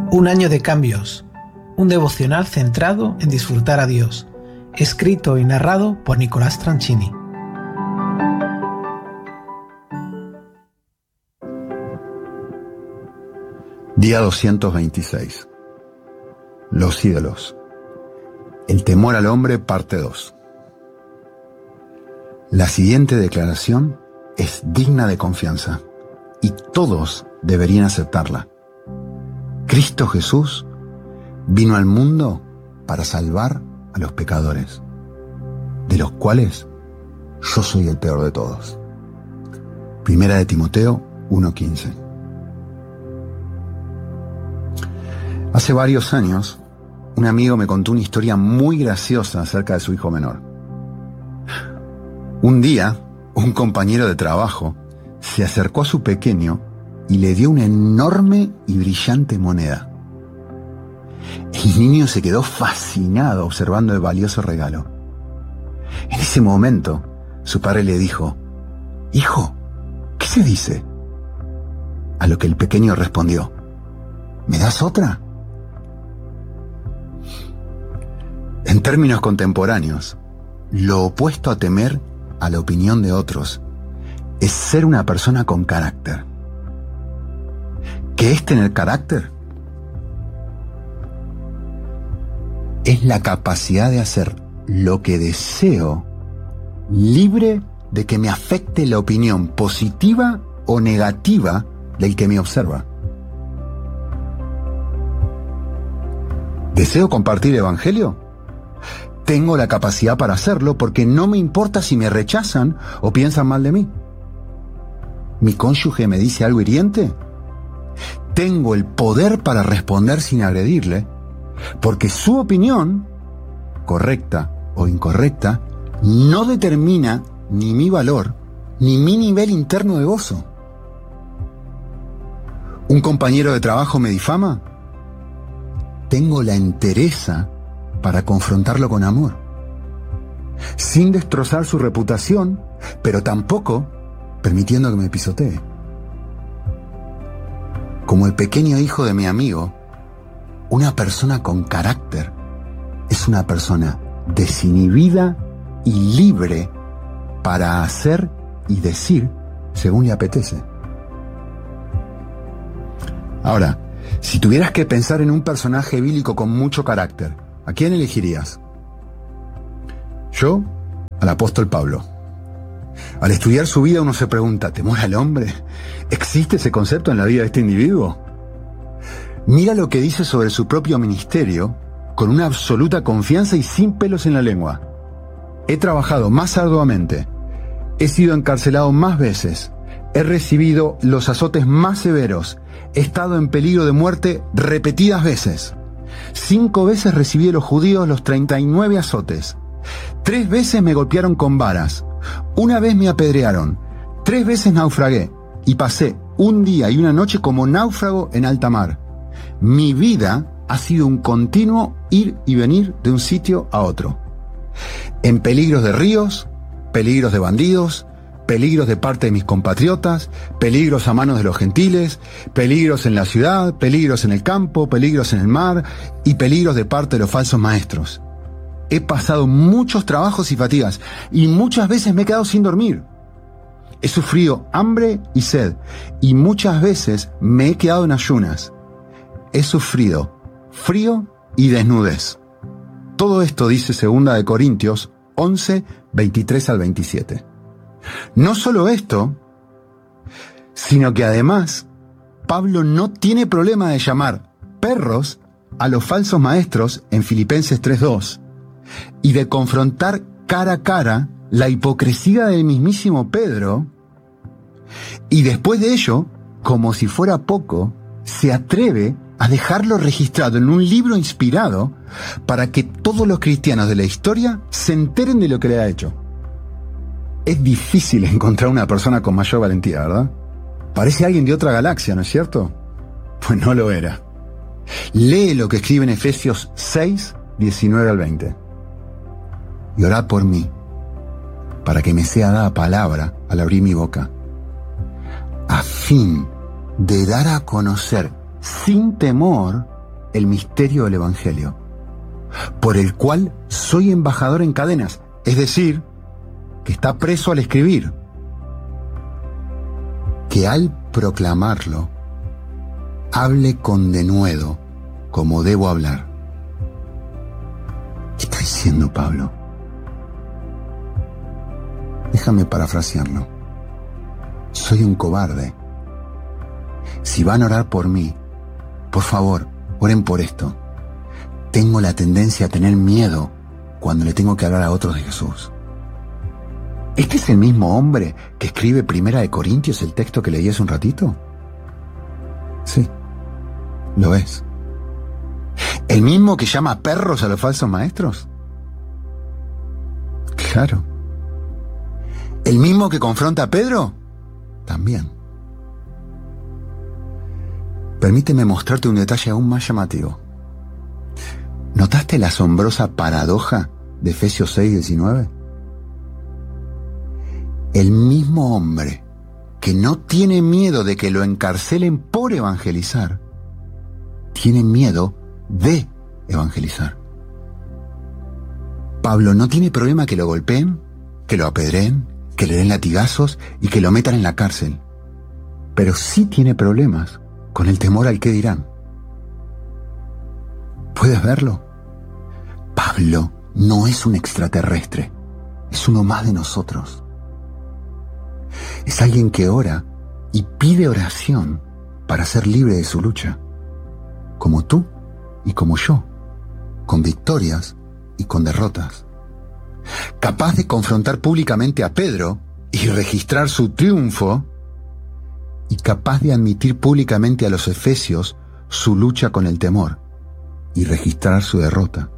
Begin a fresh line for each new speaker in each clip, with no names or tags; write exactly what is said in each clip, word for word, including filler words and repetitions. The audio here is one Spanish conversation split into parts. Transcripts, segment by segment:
Un año de cambios, un devocional centrado en disfrutar a Dios, escrito y narrado por Nicolás Tranchini.
Día doscientos veintiséis. Los ídolos. El temor al hombre, parte dos. La siguiente declaración es digna de confianza y todos deberían aceptarla. Cristo Jesús vino al mundo para salvar a los pecadores, de los cuales yo soy el peor de todos. Primera de Timoteo uno quince. Hace varios años, un amigo me contó una historia muy graciosa acerca de su hijo menor. Un día, un compañero de trabajo se acercó a su pequeño y le dio una enorme y brillante moneda. El niño se quedó fascinado observando el valioso regalo. En ese momento, su padre le dijo: «Hijo, ¿qué se dice?». A lo que el pequeño respondió: «¿Me das otra?». En términos contemporáneos, lo opuesto a temer a la opinión de otros es ser una persona con carácter. ¿Qué es tener carácter? Es la capacidad de hacer lo que deseo, libre de que me afecte la opinión positiva o negativa del que me observa. ¿Deseo compartir el evangelio? Tengo la capacidad para hacerlo porque no me importa si me rechazan o piensan mal de mí. ¿Mi cónyuge me dice algo hiriente? Tengo el poder para responder sin agredirle, porque su opinión, correcta o incorrecta, no determina ni mi valor ni mi nivel interno de gozo. ¿Un compañero de trabajo me difama? Tengo la entereza para confrontarlo con amor, sin destrozar su reputación, pero tampoco permitiendo que me pisotee. Como el pequeño hijo de mi amigo, una persona con carácter es una persona desinhibida y libre para hacer y decir según le apetece. Ahora, si tuvieras que pensar en un personaje bíblico con mucho carácter, ¿a quién elegirías? Yo, al apóstol Pablo. Al estudiar su vida uno se pregunta, ¿temor al hombre? ¿Existe ese concepto en la vida de este individuo? Mira lo que dice sobre su propio ministerio con una absoluta confianza y sin pelos en la lengua. He trabajado más arduamente, he sido encarcelado más veces, he recibido los azotes más severos, he estado en peligro de muerte repetidas veces. Cinco veces recibí de los judíos los treinta y nueve azotes. Tres veces me golpearon con varas. Una vez me apedrearon. Tres veces naufragué y pasé un día y una noche como náufrago en alta mar. Mi vida ha sido un continuo ir y venir de un sitio a otro. En peligros de ríos, peligros de bandidos, peligros de parte de mis compatriotas, peligros a manos de los gentiles, peligros en la ciudad, peligros en el campo, peligros en el mar y peligros de parte de los falsos maestros. He pasado muchos trabajos y fatigas y muchas veces me he quedado sin dormir. He sufrido hambre y sed y muchas veces me he quedado en ayunas. He sufrido frío y desnudez. Todo esto dice segunda de Corintios once, veintitrés al veintisiete. No solo esto, sino que además Pablo no tiene problema de llamar perros a los falsos maestros en Filipenses tres dos y de confrontar cara a cara la hipocresía del mismísimo Pedro, y después de ello, como si fuera poco, se atreve a dejarlo registrado en un libro inspirado para que todos los cristianos de la historia se enteren de lo que le ha hecho. Es difícil encontrar una persona con mayor valentía, ¿verdad? Parece alguien de otra galaxia, ¿no es cierto? Pues no lo era. Lee lo que escribe en Efesios seis, diecinueve al veinte. Y orad por mí, para que me sea dada palabra al abrir mi boca, a fin de dar a conocer sin temor el misterio del Evangelio, por el cual soy embajador en cadenas, es decir, que está preso al escribir, que al proclamarlo, hable con denuedo como debo hablar. ¿Qué está diciendo Pablo? Déjame parafrasearlo. Soy un cobarde. Si van a orar por mí, por favor, oren por esto. Tengo la tendencia a tener miedo cuando le tengo que hablar a otros de Jesús. ¿Este es el mismo hombre que escribe Primera de Corintios, el texto que leí hace un ratito? Sí, lo es. ¿El mismo que llama perros a los falsos maestros? Claro. ¿El mismo que confronta a Pedro? También. Permíteme mostrarte un detalle aún más llamativo. ¿Notaste la asombrosa paradoja de Efesios seis diecinueve? El mismo hombre que no tiene miedo de que lo encarcelen por evangelizar, tiene miedo de evangelizar. Pablo no tiene problema que lo golpeen, que lo apedreen, que le den latigazos y que lo metan en la cárcel. Pero sí tiene problemas con el temor al qué dirán. ¿Puedes verlo? Pablo no es un extraterrestre, es uno más de nosotros. Es alguien que ora y pide oración para ser libre de su lucha, como tú y como yo, con victorias y con derrotas. Capaz de confrontar públicamente a Pedro y registrar su triunfo, y capaz de admitir públicamente a los efesios su lucha con el temor y registrar su derrota.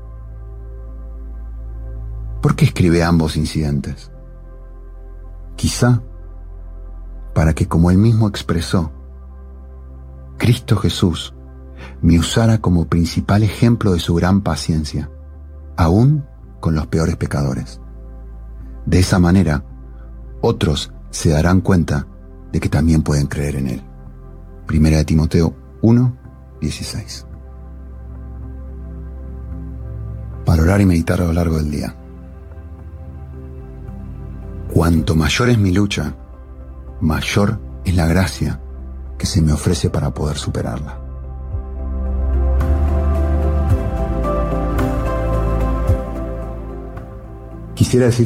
¿Por qué escribe ambos incidentes? Quizá para que, como él mismo expresó, Cristo Jesús me usara como principal ejemplo de su gran paciencia, aún con los peores pecadores. De esa manera, otros se darán cuenta de que también pueden creer en él. Primera de Timoteo uno, dieciséis. Para orar y meditar a lo largo del día. Cuanto mayor es mi lucha, mayor es la gracia que se me ofrece para poder superarla. Quisiera decir